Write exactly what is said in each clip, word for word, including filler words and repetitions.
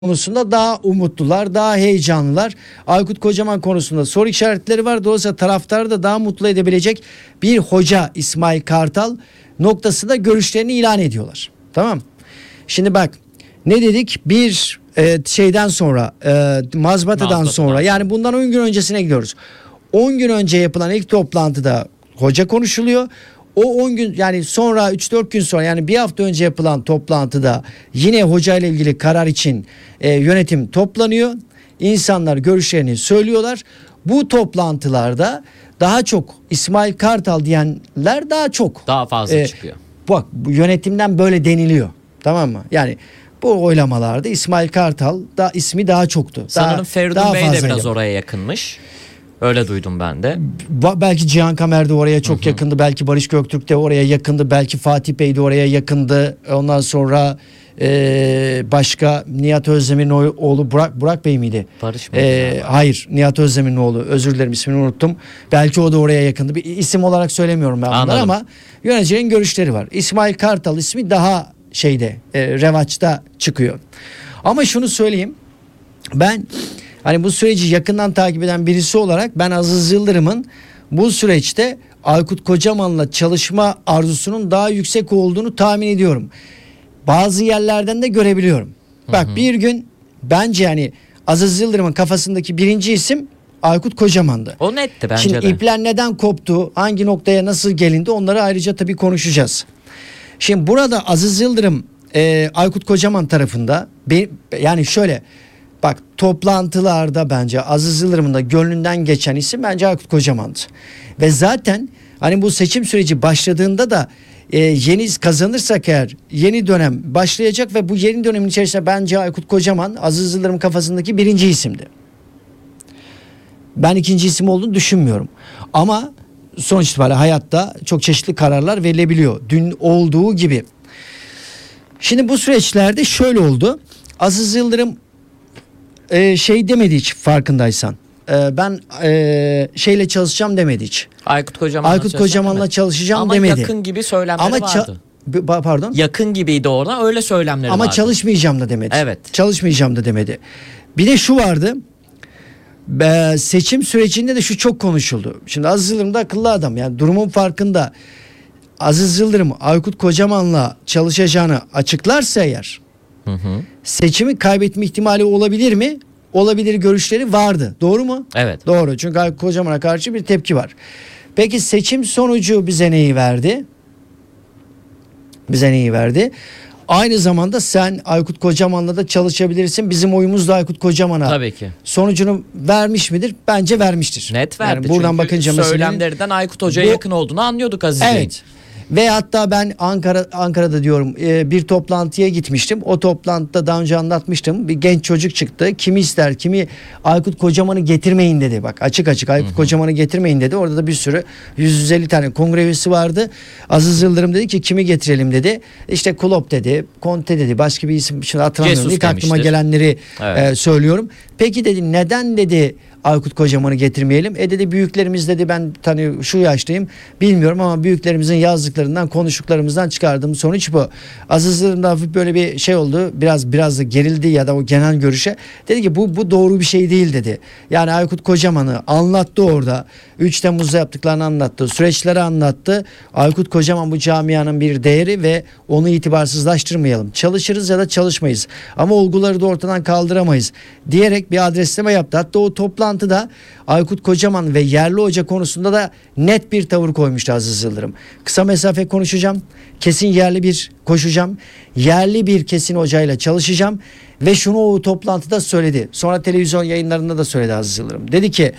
konusunda daha umutlular, daha heyecanlılar. Aykut Kocaman konusunda soru işaretleri var. Dolayısıyla taraftarı da daha mutlu edebilecek bir hoca İsmail Kartal noktasında görüşlerini ilan ediyorlar. Tamam. Şimdi bak ne dedik? Bir e, şeyden sonra e, mazbatadan sonra yani bundan on gün öncesine gidiyoruz. on gün önce yapılan ilk toplantıda hoca konuşuluyor. O on gün yani sonra üç dört gün sonra yani bir hafta önce yapılan toplantıda yine hoca ile ilgili karar için e, yönetim toplanıyor. İnsanlar görüşlerini söylüyorlar. Bu toplantılarda daha çok İsmail Kartal diyenler daha çok. Daha fazla e, çıkıyor. Bak bu yönetimden böyle deniliyor. Tamam mı? Yani bu oylamalarda İsmail Kartal da ismi daha çoktu. Sanırım daha, Feridun daha Bey de biraz fazlaydı. oraya yakınmış. Öyle duydum ben de. Belki Cihan Kamer de oraya çok hı hı. yakındı. Belki Barış Göktürk de oraya yakındı. Belki Fatih Bey de oraya yakındı. Ondan sonra e, başka Nihat Özdemir'in oğlu Burak, Burak Bey miydi? Barış mıydı? E, hayır Nihat Özdemir'in oğlu. Özür dilerim ismini unuttum. Belki o da oraya yakındı. Bir isim olarak söylemiyorum ben bunları ama yöneticilerin görüşleri var. İsmail Kartal ismi daha şeyde e, revaçta çıkıyor. Ama şunu söyleyeyim. Ben hani bu süreci yakından takip eden birisi olarak ben Aziz Yıldırım'ın bu süreçte Aykut Kocaman'la çalışma arzusunun daha yüksek olduğunu tahmin ediyorum. Bazı yerlerden de görebiliyorum. Hı hı. Bak bir gün bence yani Aziz Yıldırım'ın kafasındaki birinci isim Aykut Kocaman'dı. O netti bence Şimdi de. Şimdi ipler neden koptu, hangi noktaya nasıl gelindi onları ayrıca tabii konuşacağız. Şimdi burada Aziz Yıldırım e, Aykut Kocaman tarafında be, yani şöyle bak toplantılarda bence Aziz Yıldırım'ın da gönlünden geçen isim bence Aykut Kocaman'dı. Ve zaten hani bu seçim süreci başladığında da e, yeni kazanırsak eğer yeni dönem başlayacak ve bu yeni dönemin içerisinde bence Aykut Kocaman Aziz Yıldırım kafasındaki birinci isimdi. Ben ikinci isim olduğunu düşünmüyorum. Ama sonuç itibariyle hayatta çok çeşitli kararlar verilebiliyor. Dün olduğu gibi. Şimdi bu süreçlerde şöyle oldu. Aziz Yıldırım Ee, şey demedi hiç farkındaysan. Ee, ben e, şeyle çalışacağım demedi hiç. Aykut Kocaman'la, Aykut Kocaman'la çalışacağım ama demedi. Ama yakın gibi söylemleri ama vardı. Ça- pardon. Yakın gibiydi orada öyle söylemleri ama vardı. Ama çalışmayacağım da demedi. Evet. Çalışmayacağım da demedi. Bir de şu vardı. Be, seçim sürecinde de şu çok konuşuldu. Şimdi Aziz Yıldırım da akıllı adam. Yani durumun farkında. Aziz Yıldırım Aykut Kocaman'la çalışacağını açıklarsa eğer Hı hı. seçimi kaybetme ihtimali olabilir mi? Olabilir görüşleri vardı. Doğru mu? Evet. Doğru. Çünkü Aykut Kocaman'a karşı bir tepki var. Peki seçim sonucu bize neyi verdi? Bize neyi verdi? Aynı zamanda sen Aykut Kocaman'la da çalışabilirsin. Bizim oyumuz da Aykut Kocaman'a. Tabii ki. Sonucunu vermiş midir? Bence vermiştir. Net verdi. Yani buradan çünkü bakınca söylemlerden Aykut Hoca'ya bu, yakın olduğunu anlıyorduk Aziz Bey'in. Evet. Ve hatta ben Ankara Ankara'da diyorum bir toplantıya gitmiştim. O toplantıda daha önce anlatmıştım. Bir genç çocuk çıktı. Kimi ister, kimi Aykut Kocaman'ı getirmeyin dedi. Bak açık açık Aykut hı hı. Kocaman'ı getirmeyin dedi. Orada da bir sürü yüz yüz elli tane kongre üyesi vardı. Aziz Yıldırım dedi ki kimi getirelim dedi. İşte Kulop dedi, Conte dedi. Başka bir isim şimdi hatırlamıyorum. Jesus İlk aklıma demiştir. gelenleri evet. e, söylüyorum. Peki dedi neden dedi Aykut Kocaman'ı getirmeyelim. E dedi büyüklerimiz dedi ben hani şu yaştayım bilmiyorum ama büyüklerimizin yazdıklarından konuştuklarımızdan çıkardığım sonuç bu. Aziz Yıldırım da hafif böyle bir şey oldu. Biraz biraz da gerildi ya da o genel görüşe. Dedi ki bu bu doğru bir şey değil dedi. Yani Aykut Kocaman'ı anlattı orada. üç Temmuz'da yaptıklarını anlattı. Süreçleri anlattı. Aykut Kocaman bu camianın bir değeri ve onu itibarsızlaştırmayalım. Çalışırız ya da çalışmayız. Ama olguları da ortadan kaldıramayız diyerek bir adresleme yaptı. Hatta o toplantıda Aykut Kocaman ve yerli hoca konusunda da net bir tavır koymuştu Aziz Yıldırım. Kısa mesafe konuşacağım. Kesin yerli bir koşacağım. Yerli bir kesin hocayla çalışacağım. Ve şunu o toplantıda söyledi. Sonra televizyon yayınlarında da söyledi Aziz Yıldırım. Dedi ki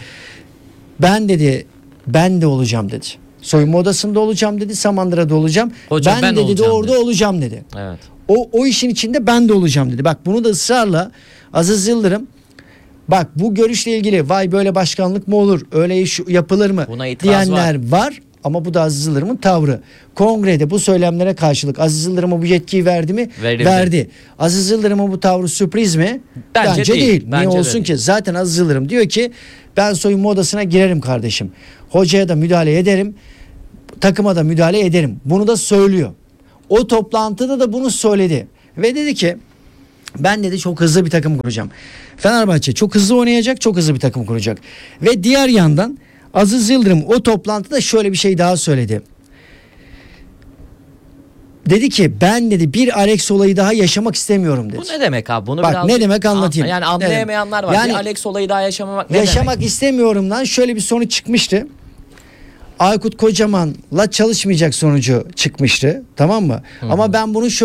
ben dedi ben de olacağım dedi. Soyunma odasında olacağım dedi. Samandıra'da olacağım. Hocam, ben, ben dedi de orada dedi. olacağım dedi. Evet. O, o işin içinde ben de olacağım dedi. Bak bunu da ısrarla Aziz Yıldırım bak bu görüşle ilgili vay böyle başkanlık mı olur öyle iş yapılır mı diyenler var. var ama bu da Aziz Yıldırım'ın tavrı. Kongrede bu söylemlere karşılık Aziz Yıldırım'a bu yetkiyi verdi mi? Verildi. Verdi. Aziz Yıldırım'ın bu tavrı sürpriz mi? Bence, Bence değil. değil. Bence Niye olsun değil. ki? Zaten Aziz Yıldırım diyor ki ben soyunma odasına girerim kardeşim. Hocaya da müdahale ederim. Takıma da müdahale ederim. Bunu da söylüyor. O toplantıda da bunu söyledi. Ve dedi ki Ben dedi çok hızlı bir takım kuracağım. Fenerbahçe çok hızlı oynayacak, çok hızlı bir takım kuracak. Ve diğer yandan Aziz Yıldırım o toplantıda şöyle bir şey daha söyledi. Dedi ki ben dedi bir Alex olayı daha yaşamak istemiyorum dedi. Bu ne demek abi? Bunu Bak, biraz ne demek anlatayım. Yani anlayamayanlar var. Yani- bir Alex olayı daha yaşamamak ne Yaşamak demek? istemiyorumdan şöyle bir sonuç çıkmıştı. Aykut Kocaman'la çalışmayacak sonucu çıkmıştı. Tamam mı? Ama ben bunu şöyle